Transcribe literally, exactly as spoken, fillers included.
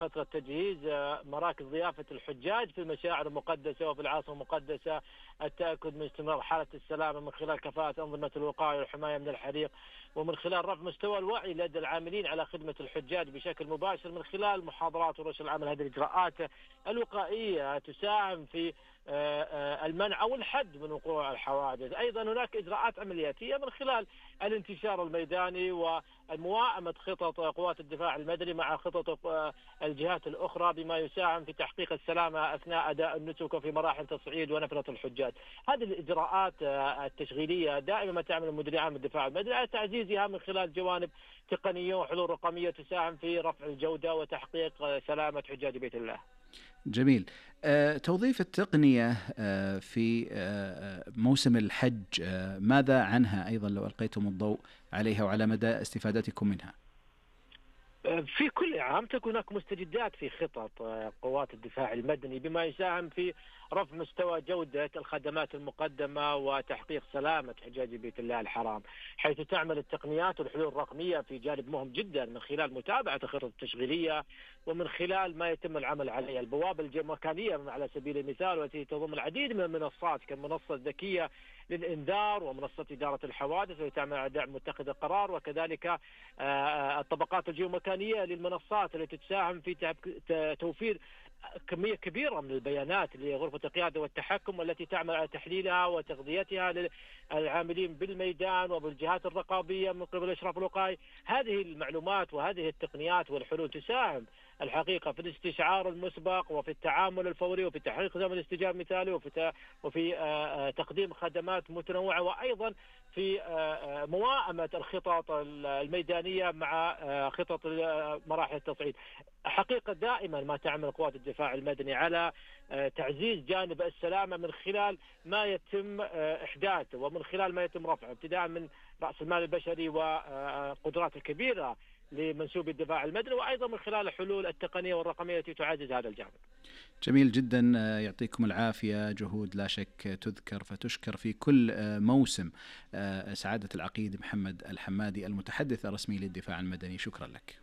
فترة تجهيز آه، مراكز ضيافة الحجاج في المشاعر المقدسة وفي العاصمة المقدسة، التأكد من استمرار حالة السلامة من خلال كفاءة أنظمة الوقاية والحماية من الحريق، ومن خلال رفع مستوى الوعي لدى العاملين على خدمة الحجاج بشكل مباشر من خلال محاضرات ورش العمل. هذه الإجراءات الوقائية تساهم في آه، آه، المنع أو الحد من وقوع الحوادث. أيضا هناك إجراءات عملياتية من خلال الانتشار الميداني ومواءمة خطط قوات الدفاع المدني مع خطط آه، الجهات الأخرى، بما يساهم في تحقيق السلامة أثناء أداء النسك وفي مراحل تصعيد ونفرة الحجاج. هذه الإجراءات آه، التشغيلية دائما ما تعمل المديرية العامة للدفاع المدني على تعزيزها من خلال جوانب تقنية وحلول رقمية تساهم في رفع الجودة وتحقيق آه، سلامة حجاج بيت الله. جميل. أه، توظيف التقنية أه، في أه، موسم الحج، أه، ماذا عنها أيضا لو ألقيتم الضوء عليها وعلى مدى استفادتكم منها؟ في كل عام تكون هناك مستجدات في خطط قوات الدفاع المدني بما يساهم في رفع مستوى جودة الخدمات المقدمة وتحقيق سلامة حجاج بيت الله الحرام، حيث تعمل التقنيات والحلول الرقمية في جانب مهم جدا من خلال متابعة الخطط التشغيلية ومن خلال ما يتم العمل عليه. البوابة المكانية على سبيل المثال، والتي تضم العديد من المنصات كمنصة ذكية للإنذار ومنصة إدارة الحوادث والتي تعمل على دعم متخذ القرار، وكذلك الطبقات الجيومكانية للمنصات التي تساهم في توفير كمية كبيرة من البيانات لغرفة القيادة والتحكم، والتي تعمل على تحليلها وتغذيتها للعاملين بالميدان وبالجهات الرقابية من قبل الإشراف الوقائي. هذه المعلومات وهذه التقنيات والحلول تساهم الحقيقة في الاستشعار المسبق وفي التعامل الفوري وفي تحقيق زمن الاستجابة المثالي وفي وفي تقديم خدمات متنوعة، وأيضا في موائمة الخطط الميدانية مع خطط مراحل التصعيد. حقيقة دائما ما تعمل قوات الدفاع المدني على تعزيز جانب السلامة من خلال ما يتم إحداثه ومن خلال ما يتم رفعه، ابتداء من رأس المال البشري وقدرات الكبيرة لمنسوبي الدفاع المدني، وأيضا من خلال الحلول التقنية والرقمية التي تعزز هذا الجانب. جميل جدا، يعطيكم العافية. جهود لا شك تذكر فتشكر في كل موسم. سعادة العقيد محمد الحمادي، المتحدث الرسمي للدفاع المدني، شكرا لك.